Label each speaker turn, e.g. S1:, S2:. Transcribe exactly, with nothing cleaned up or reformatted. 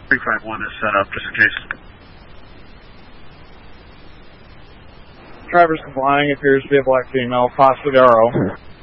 S1: three five one is set up, just in case.
S2: Driver's complying, appears to be a black female, possibly R O.